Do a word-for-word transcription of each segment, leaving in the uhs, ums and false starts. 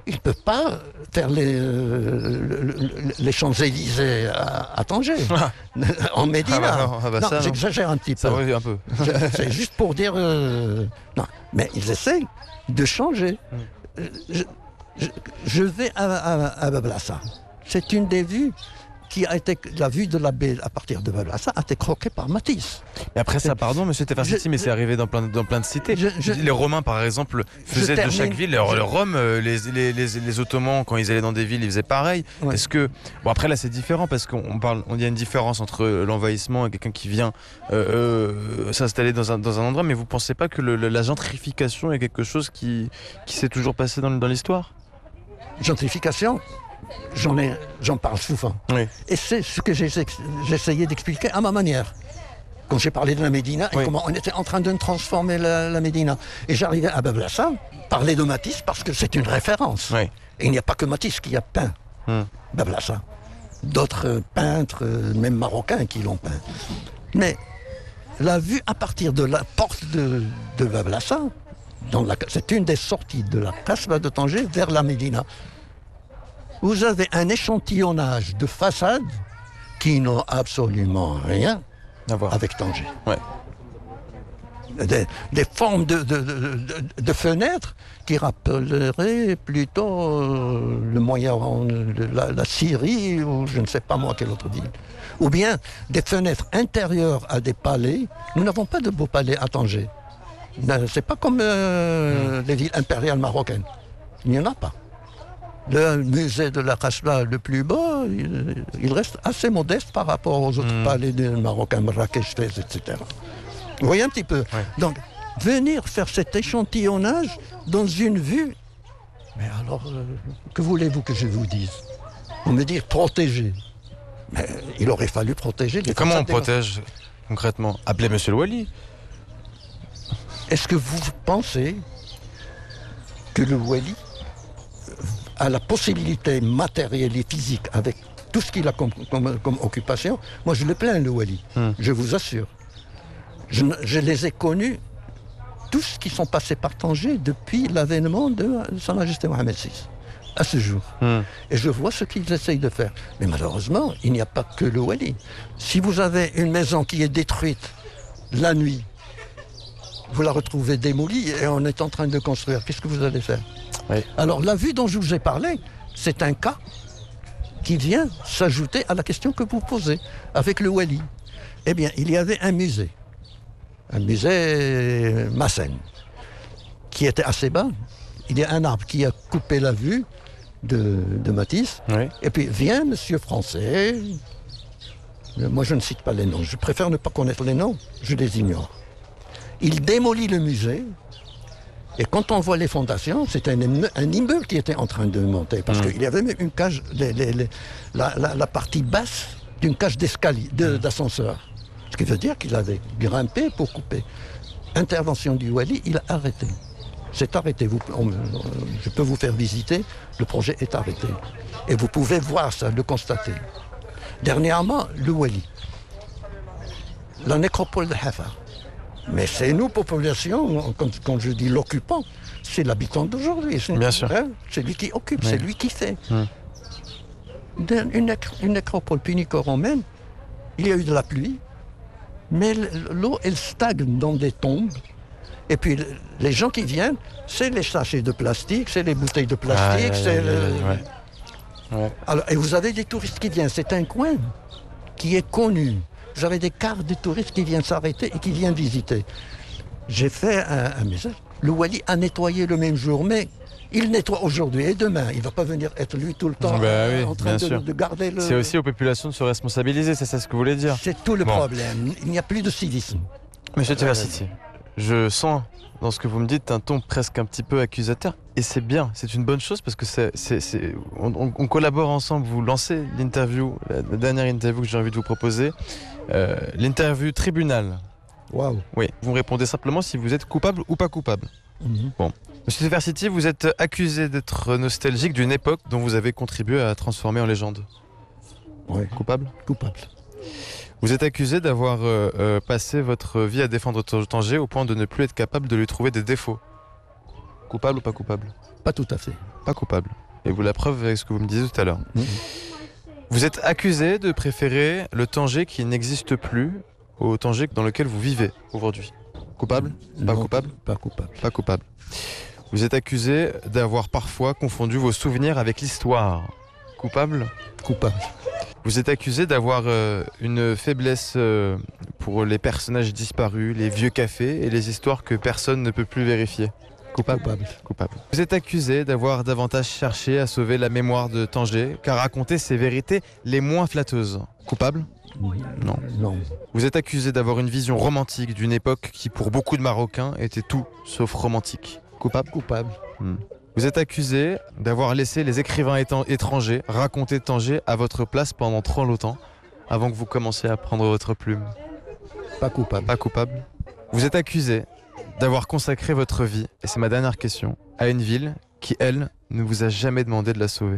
ils ne peuvent pas faire les, euh, les Champs-Élysées à, à Tanger, en Médina. Ah bah non, ah bah non, ça, j'exagère un petit peu. Ça oui, un peu. C'est juste pour dire... Euh, non, mais ils essayent de changer. Mm. Je, je, je vais à, à, à Bablassa. C'est une des vues qui a été, la vue de la baie à partir de Bablassa a été croquée par Matisse. Mais après ça, pardon, monsieur Tefersiti, mais c'est arrivé dans plein, dans plein de cités. Je, je, les Romains, par exemple, faisaient de chaque ville, le, le Rome, les, les, les, les Ottomans, quand ils allaient dans des villes, ils faisaient pareil. Ouais. Est-ce que, bon après là c'est différent parce qu'on parle, on y a une différence entre l'envahissement et quelqu'un qui vient euh, euh, s'installer dans un, dans un endroit, mais vous pensez pas que le, la gentrification est quelque chose qui, qui s'est toujours passé dans, dans l'histoire? Gentrification, j'en ai, j'en parle souvent. Oui. Et c'est ce que j'ai, j'ai essayé d'expliquer à ma manière. Quand j'ai parlé de la Médina et oui. comment on était en train de transformer la, la Médina. Et j'arrivais à Bablassa, parler de Matisse parce que c'est une référence. Oui. Et il n'y a pas que Matisse qui a peint hum. Bablassa. D'autres peintres, même marocains, qui l'ont peint. Mais la vue à partir de la porte de, de Bablassa, dans la, c'est une des sorties de la Kasbah de Tanger vers la Médina. Vous avez un échantillonnage de façades qui n'ont absolument rien à voir avec Tanger. Ouais. Des, des formes de, de, de, de, de fenêtres qui rappelleraient plutôt euh, le Moyen-Orient, la, la Syrie ou je ne sais pas moi quelle autre ville. Ou bien des fenêtres intérieures à des palais. Nous n'avons pas de beaux palais à Tanger. C'est pas comme euh, les villes impériales marocaines. Il n'y en a pas. Le musée de la Kasbah le plus bas, il, il reste assez modeste par rapport aux autres mmh. palais des Marocains, Marrakech, Fès, et cetera. Vous voyez un petit peu. Ouais. Donc, venir faire cet échantillonnage dans une vue, mais alors, euh, que voulez-vous que je vous dise? Vous me dire protéger. Mais il aurait fallu protéger les. Et comment on protège concrètement? Appelez Monsieur le Wali. Est-ce que vous pensez que le Wali a la possibilité matérielle et physique avec tout ce qu'il a comme, comme, comme occupation? Moi, je le plains, le Wali, hmm. je vous assure. Je, je les ai connus, tous qui sont passés par Tanger depuis l'avènement de Sa Majesté Mohamed six, à ce jour. Hmm. Et je vois ce qu'ils essayent de faire. Mais malheureusement, il n'y a pas que le Wali. Si vous avez une maison qui est détruite la nuit, vous la retrouvez démolie et on est en train de construire, qu'est-ce que vous allez faire? Oui. Alors la vue dont je vous ai parlé, c'est un cas qui vient s'ajouter à la question que vous posez avec le Wali. Eh bien, il y avait un musée, un musée Massène, qui était assez bas. Il y a un arbre qui a coupé la vue de, de Matisse. Oui. Et puis vient monsieur français, moi je ne cite pas les noms, je préfère ne pas connaître les noms, je les ignore. Il démolit le musée. Et quand on voit les fondations, c'est un, un immeuble qui était en train de monter. Parce mmh. qu'il y avait même une cage, les, les, les, la, la, la partie basse d'une cage d'escalier, de, mmh. d'ascenseur. Ce qui veut dire qu'il avait grimpé pour couper. Intervention du Wali, il a arrêté. C'est arrêté. Vous, on, je peux vous faire visiter, le projet est arrêté. Et vous pouvez voir ça, le constater. Dernièrement, le Wali. La nécropole de Hafa. Mais c'est nous, population, quand, quand je dis l'occupant, c'est l'habitant d'aujourd'hui. C'est, Bien sûr. Hein, c'est lui qui occupe, oui. c'est lui qui fait. Hum. Une, une nécropole punico-romaine, il y a eu de la pluie, mais l'eau, elle stagne dans des tombes. Et puis, les gens qui viennent, c'est les sachets de plastique, c'est les bouteilles de plastique, ah, c'est... Ouais, le... ouais. Ouais. Alors, et vous avez des touristes qui viennent. C'est un coin qui est connu. Vous avez des cartes de touristes qui viennent s'arrêter et qui viennent visiter. J'ai fait un, un message. Le Wali a nettoyé le même jour, mais il nettoie aujourd'hui et demain. Il ne va pas venir être lui tout le temps bah oui, en train de, de garder le... C'est aussi aux populations de se responsabiliser, c'est ça ce que vous voulez dire? C'est tout le bon. problème. Il n'y a plus de civisme. Monsieur Tefersiti, euh... je sens dans ce que vous me dites un ton presque un petit peu accusateur. Et c'est bien, c'est une bonne chose parce que c'est, c'est, c'est, on, on, on collabore ensemble. Vous lancez l'interview, la, la dernière interview que j'ai envie de vous proposer. Euh, l'interview tribunal. Waouh. Oui, vous me répondez simplement si vous êtes coupable ou pas coupable. Mm-hmm. Bon. Monsieur Tefersiti, vous êtes accusé d'être nostalgique d'une époque dont vous avez contribué à transformer en légende. Oui. Coupable? Coupable. Vous êtes accusé d'avoir euh, euh, passé votre vie à défendre Tanger au point de ne plus être capable de lui trouver des défauts. Coupable ou pas coupable? Pas tout à fait. Pas coupable. Et vous la preuve avec ce que vous me disiez tout à l'heure. Mmh. Vous êtes accusé de préférer le Tanger qui n'existe plus au Tanger dans lequel vous vivez aujourd'hui. Coupable? Pas Non, coupable? Pas coupable. Pas coupable. Vous êtes accusé d'avoir parfois confondu vos souvenirs avec l'histoire. Coupable? Coupable. Vous êtes accusé d'avoir euh, une faiblesse euh, pour les personnages disparus, les vieux cafés et les histoires que personne ne peut plus vérifier. Coupable? Coupable. Coupable. Vous êtes accusé d'avoir davantage cherché à sauver la mémoire de Tanger qu'à raconter ses vérités les moins flatteuses. Coupable? Non. Non. Vous êtes accusé d'avoir une vision romantique d'une époque qui, pour beaucoup de Marocains, était tout sauf romantique. Coupable? Coupable. Hmm. Vous êtes accusé d'avoir laissé les écrivains étrangers raconter Tanger à votre place pendant trop longtemps, avant que vous commenciez à prendre votre plume. Pas coupable. Pas coupable. Vous êtes accusé d'avoir consacré votre vie, et c'est ma dernière question, à une ville qui, elle, ne vous a jamais demandé de la sauver.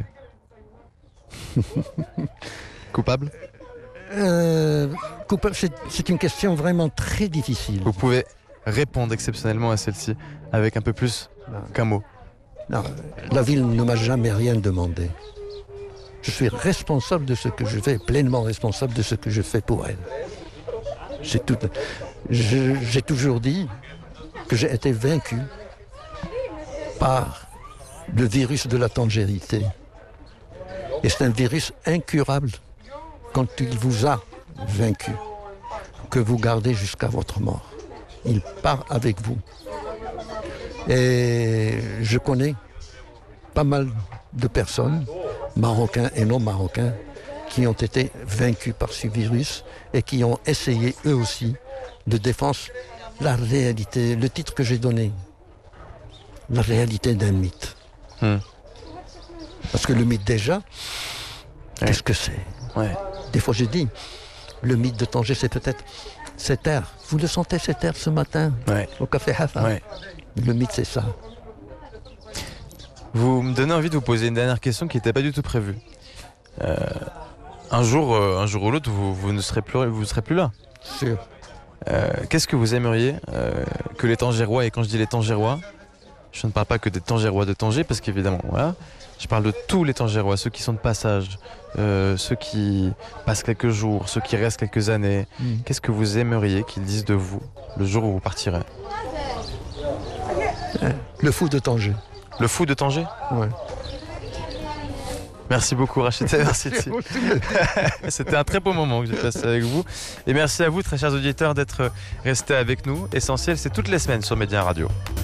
Coupable? Euh, coupable, c'est, c'est une question vraiment très difficile. Vous pouvez répondre exceptionnellement à celle-ci avec un peu plus Non. qu'un mot. Non, la ville ne m'a jamais rien demandé. Je suis responsable de ce que je fais, pleinement responsable de ce que je fais pour elle. C'est tout. Je, j'ai toujours dit que j'ai été vaincu par le virus de la tangérité. Et c'est un virus incurable quand il vous a vaincu, que vous gardez jusqu'à votre mort. Il part avec vous. Et je connais pas mal de personnes, marocains et non marocains, qui ont été vaincus par ce virus et qui ont essayé eux aussi de défendre la réalité, le titre que j'ai donné, la réalité d'un mythe. Hmm. Parce que le mythe déjà, ouais. Qu'est-ce que c'est? Ouais. Des fois j'ai dit, le mythe de Tanger c'est peut-être cet air. Vous le sentez cet air ce matin ouais. au café Hafa? Ouais. Le mythe c'est ça. Vous me donnez envie de vous poser une dernière question qui n'était pas du tout prévue. Euh, un jour, euh, un jour ou l'autre, vous, vous ne serez plus, vous ne serez plus là. Sûr. Euh, qu'est-ce que vous aimeriez euh, que les Tangérois, et quand je dis les Tangérois, je ne parle pas que des Tangérois de Tanger, parce qu'évidemment, voilà, je parle de tous les Tangérois, ceux qui sont de passage, euh, ceux qui passent quelques jours, ceux qui restent quelques années. Mm. Qu'est-ce que vous aimeriez qu'ils disent de vous le jour où vous partirez? Le fou de Tanger. Le fou de Tanger? Ouais. Merci beaucoup Rachida, merci. C'était un très beau moment que j'ai passé avec vous. Et merci à vous, très chers auditeurs, d'être restés avec nous. Essentiel, c'est toutes les semaines sur Média Radio.